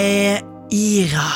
Ira.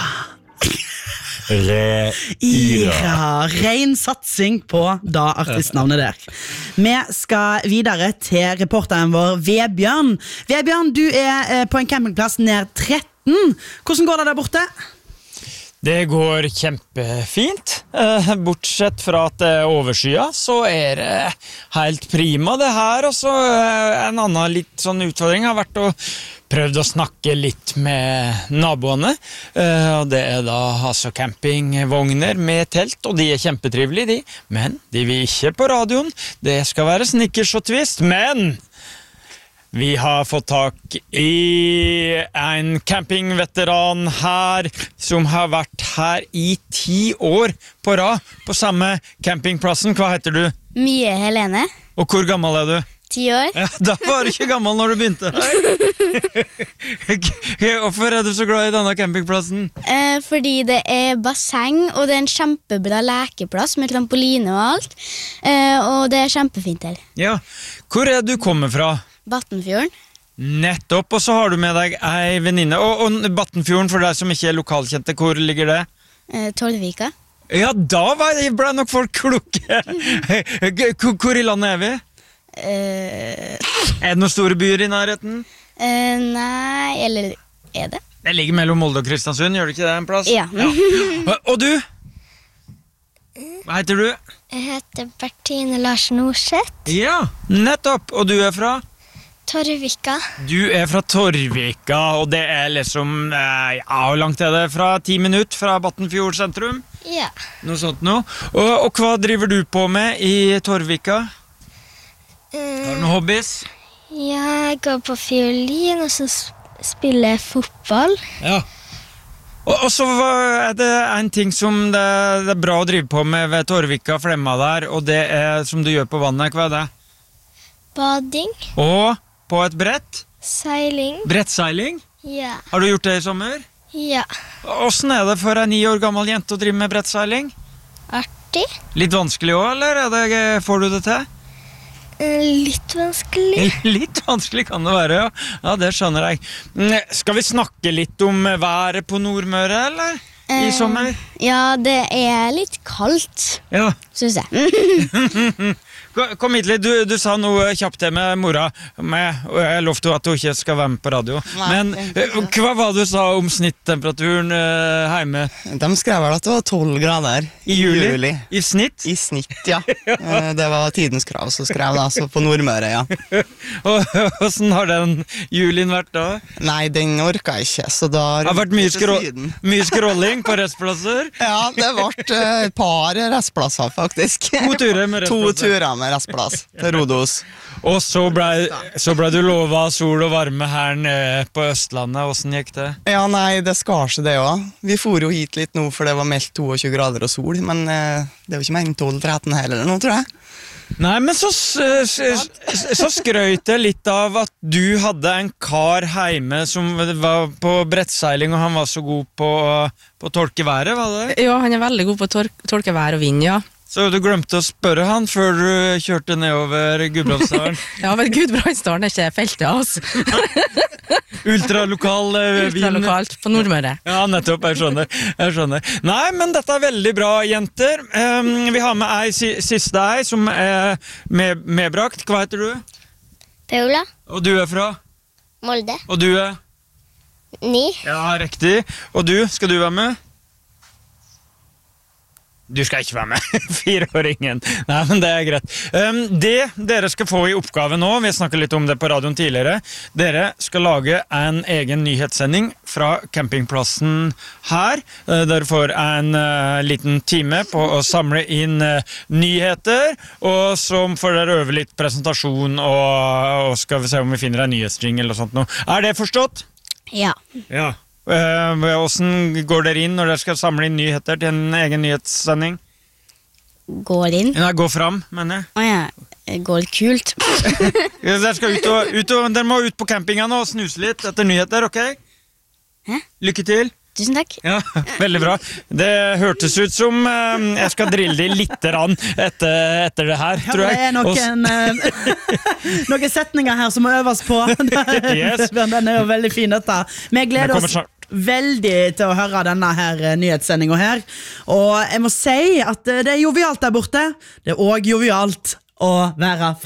Ren satsing på da artistnavnet der. Vi skal videre til reporteren vår Vebjørn. Vebjørn, du på en campingplass nær 13. Hvordan går det der borte? Det går kjempefint. Bortsett fra at det overskya, så det helt prima det her. Og så en annen litt sånn utfordring har vært å prøvd å snakke litt med naboene, og det da altså campingvogner med telt, og de kjempetrivelige de, men de vil ikke på radioen, det skal være Snickers og Twist, men vi har fått tak i en campingveteran her, som har vært her i 10 år på rad, på samme campingplassen. Hva heter du? Mye Helene. Og hvor gammel er du? 10 år. Ja, da var du ikke gammel når du begynte her. Hvorfor er du så glad i denne campingplassen? Fordi det basseng, og det en kjempebra lekeplass med trampoline og alt. Og det kjempefint her. Ja, hvor du kommer fra? Battenfjorden. Nettopp, og så har du med deg ei venninne. Og Battenfjorden, for deg som ikke lokalkjente, hvor ligger det? Torvika. Ja, da ble nok folk klokke. Hvor i landet vi? Det noen store byer i nærheten? Nei, eller det? Det ligger mellom Molde og Kristiansund, gjør det ikke det en plass? Ja. Og du? Hva heter du? Jeg heter Bertine Larsen Norseth. Ja, nettopp. Og du fra? Torvika. Du fra Torvika, og det liksom, hvor langt det fra 10 minutter fra Battenfjord sentrum? Ja. Noe sånt nå. Og hva driver du på med i Torvika? Har du noen hobbies? Jeg går på fiolin, og så spiller jeg fotball. Ja. Og så det en ting som det bra å drive på med ved Torvika Flemma der, og det som du gjør på vannet, hva det? Bading. Og på et brett? Seiling. Brettseiling? Ja. Har du gjort det i sommer? Ja. Hvordan det for en 9 år gammel jente å drive med brettseiling? Artig. Litt vanskelig også, eller får du det til? Litt vanskelig. Litt vanskelig kan det være, ja. Ja, det skjønner jeg. Skal vi snakke litt om været på Nordmøre, eller? I sommer? Ja, det litt kaldt, Ja. synes jeg. Kom hit litt, du sa noe kjapt til med mora, og jeg lovte at hun ikke skal være med på radio. Men hva var det du sa om snittemperaturen hjemme? De skrev vel at det var 12 grader I juli? I snitt? I snitt, ja. Det var tidens krav, så skrev det altså på Nordmøre, ja. Og hvordan har den julien vært da? Nei, den orket jeg ikke, så da... Det har vært mye scrolling på restplasser? Ja, det ble et par restplasser, faktisk. 2 turer med restplasser? 2 turer med restplass til Rodos. Og så ble du lovet sol og varme her nede på Østlandet. Hvordan gikk det? Ja, nei, det skar seg det også. Vi for jo hit litt nå, for det var meldt 22 grader og sol, men det var ikke mer enn 12-13 heller nå, tror jeg. Nei, men så skrøt jeg litt av at du hadde en kar hjemme som var på brettseiling, og han var så god på å tolke været, var det? Ja, han veldig god på å tolke vær og vind, ja. Så du glemte å spørre han før du kjørte nedover Gudbrandsdalen? Ja, men Gudbrandsdalen ikke feltet, altså. Ultralokal vind. Ultralokalt på Nordmøre. Ja, nettopp, jeg skjønner. Nei, men dette veldig bra, jenter. Vi har med ei siste som medbrakt. Hva heter du? Paula. Og du fra? Molde. Og du 9. Ja, riktig. Og du, skal du være med? Du skal ikke være med, 4-åringen. Nei, men det greit. Det dere skal få i oppgave nå, vi snakket litt om det på radioen tidligere, dere skal lage en egen nyhetssending fra campingplassen her. Dere får en liten time på å samle inn nyheter, og så får dere øve litt presentasjon, og skal vi se om vi finner en nyhetsjingle eller sånt nå. Det forstått? Ja. Ja. Hvordan går dere inn når dere skal samle inn nyheter til en egen nyhetssending? Går inn? Nei, gå fram, mener jeg. Åja, går litt kult. Dere skal dere må ut på campingen og snuse litt etter nyheter, ok? Hæ? Lykke til. Tusen takk. Ja, veldig bra. Det hørtes ut som jeg skal drille de litt etter det her, tror jeg. Ja, det noen setninger her som må øves på. Yes. Den jo veldig fin, dette. Vi gleder oss. veldig til å høre denne her nyhetssendingen her. Og jeg må si at det jovialt der borte. Det også jovialt å være